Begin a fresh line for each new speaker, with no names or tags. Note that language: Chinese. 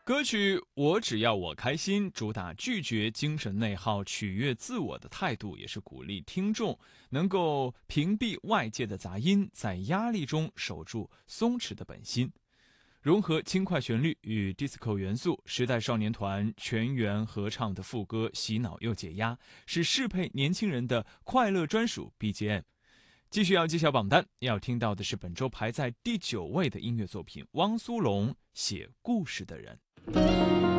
歌曲《我只要我开心》主打拒绝精神内耗、取悦自我的态度，也是鼓励听众能够屏蔽外界的杂音，在压力中守住松弛的本心。融合轻快旋律与 disco 元素，时代少年团全员合唱的副歌洗脑又解压，是适配年轻人的快乐专属 BGM。继续要揭晓榜单，要听到的是本周排在第9位的音乐作品，汪苏泷《写故事的人》。